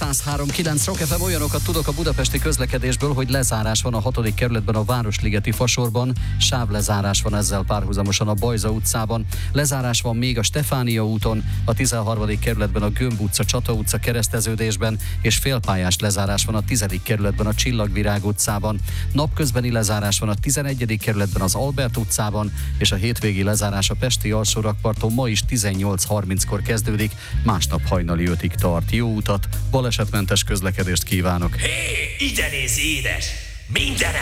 103.9 Rock FM. Olyanokat tudok a budapesti közlekedésből, hogy lezárás van a 6. kerületben a Városligeti fasorban, sávlezárás van ezzel párhuzamosan a Bajza utcában, lezárás van még a Stefánia úton, a 13. kerületben a Gömb utca, Csata utca kereszteződésben, és félpályás lezárás van a 10. kerületben a Csillagvirág utcában. Napközbeni lezárás van a 11. kerületben az Albert utcában, és a hétvégi lezárás a pesti alsórakparton ma is 18:30-kor kezdődik, másnap hajnali 5-ig tart. Jó utat, balesetmentes közlekedést kívánok! Hé, ide néz, édes! Minden